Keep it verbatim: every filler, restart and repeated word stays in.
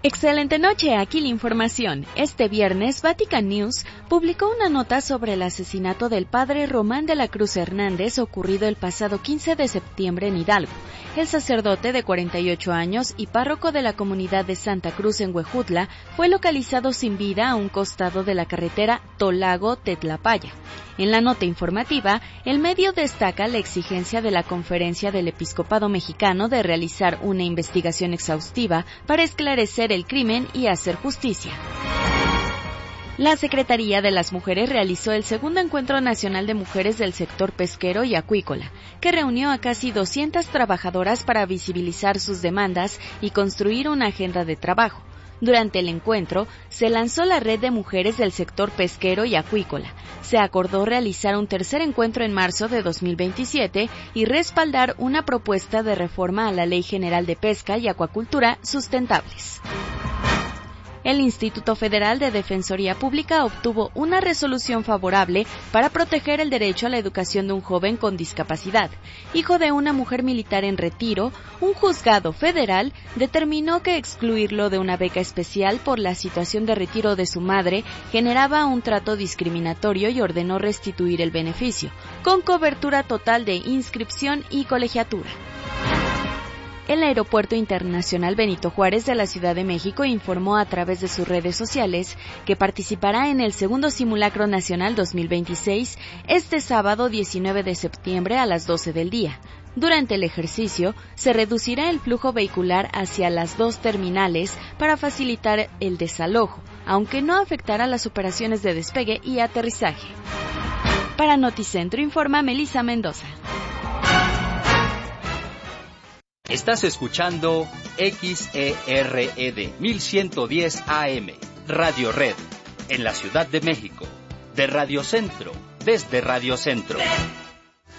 Excelente noche, aquí la información. Este viernes, Vatican News publicó una nota sobre el asesinato del padre Román de la Cruz Hernández ocurrido el pasado quince de septiembre en Hidalgo. El sacerdote de cuarenta y ocho años y párroco de la comunidad de Santa Cruz en Huejutla fue localizado sin vida a un costado de la carretera Tolago-Tetlapaya. En la nota informativa, el medio destaca la exigencia de la Conferencia del Episcopado Mexicano de realizar una investigación exhaustiva para esclarecer el crimen y hacer justicia. La Secretaría de las Mujeres realizó el segundo Encuentro Nacional de Mujeres del Sector Pesquero y Acuícola, que reunió a casi doscientas trabajadoras para visibilizar sus demandas y construir una agenda de trabajo. Durante el encuentro, se lanzó la Red de Mujeres del Sector Pesquero y Acuícola. Se acordó realizar un tercer encuentro en marzo de dos mil veintisiete y respaldar una propuesta de reforma a la Ley General de Pesca y Acuacultura Sustentables. El Instituto Federal de Defensoría Pública obtuvo una resolución favorable para proteger el derecho a la educación de un joven con discapacidad. Hijo de una mujer militar en retiro, un juzgado federal determinó que excluirlo de una beca especial por la situación de retiro de su madre generaba un trato discriminatorio y ordenó restituir el beneficio, con cobertura total de inscripción y colegiatura. El Aeropuerto Internacional Benito Juárez de la Ciudad de México informó a través de sus redes sociales que participará en el segundo Simulacro Nacional dos mil veintiséis este sábado diecinueve de septiembre a las doce del día. Durante el ejercicio, se reducirá el flujo vehicular hacia las dos terminales para facilitar el desalojo, aunque no afectará las operaciones de despegue y aterrizaje. Para Noticentro informa Melissa Mendoza. Estás escuchando X E R E D mil ciento diez A M, Radio Red, en la Ciudad de México, de Radio Centro, desde Radio Centro.